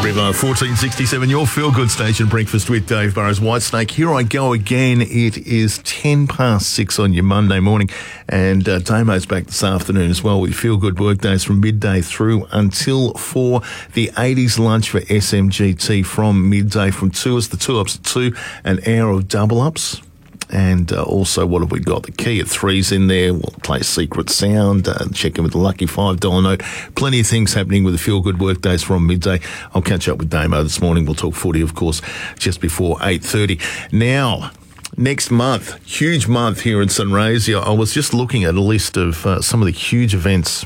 River, 1467, your feel-good station, Breakfast with Dave Burrows, Whitesnake. Here I go again. It is 6:10 on your Monday morning, and Damo's back this afternoon as well with feel-good workdays from midday through until 4. The 80s lunch for SMGT from midday from 2. It's the 2-ups at 2, an hour of double-ups. And also, what have we got? The key at 3's in there. We'll play Secret Sound, check in with the lucky $5 note. Plenty of things happening with the Feel Good Workdays from midday. I'll catch up with Damo this morning. We'll talk footy, of course, just before 8:30. Now, next month, huge month here in Sunraysia. I was just looking at a list of some of the huge events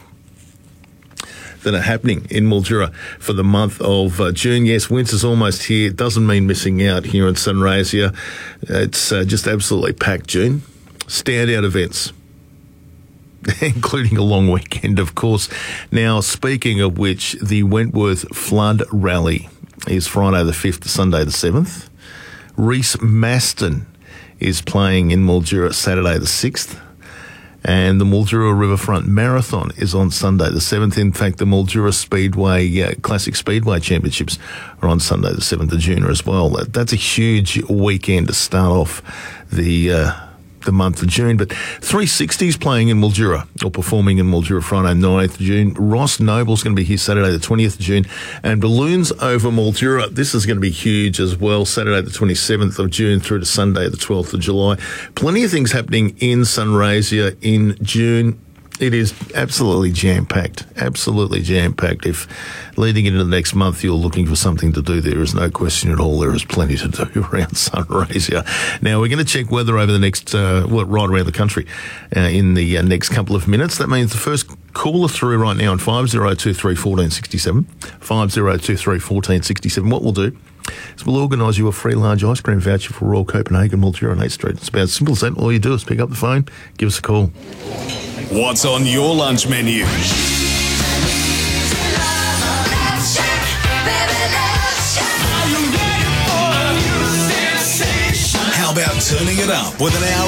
that are happening in Mildura for the month of June. Yes, winter's almost here. It doesn't mean missing out here in Sunraysia. It's just absolutely packed June. Standout events, including a long weekend, of course. Now, speaking of which, the Wentworth Flood Rally is Friday the 5th to Sunday the 7th. Reese Maston is playing in Mildura Saturday the 6th. And the Mildura Riverfront Marathon is on Sunday the 7th. In fact, the Mildura Speedway Classic Speedway Championships are on Sunday the 7th of June as well. That's a huge weekend to start off the month of June. But 360's playing in Mildura, or performing in Mildura Friday 9th of June. Ross Noble's going to be here Saturday the 20th of June. And Balloons Over Mildura, this is going to be huge as well, Saturday the 27th of June through to Sunday the 12th of July. Plenty of things happening in Sunraysia in June. It is absolutely jam-packed, If leading into the next month you're looking for something to do, there is no question at all. There is plenty to do around Sunraysia. Now, we're going to check weather over the next, right around the country in the next couple of minutes. That means the first caller through right now on 5023 1467, 5023 1467. What we'll do is we'll organise you a free large ice cream voucher for Royal Copenhagen, Mildura on 8th Street. It's about as simple as that. All you do is pick up the phone, give us a call. What's on your lunch menu? How about turning it up with an hour